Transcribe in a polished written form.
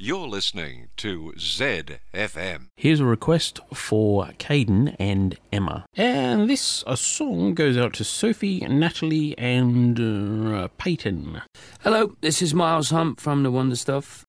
You're listening to ZFM. Here's a request for Caden and Emma. And this song goes out to Sophie, Natalie and Peyton. Hello, this is Miles Hunt from The Wonder Stuff.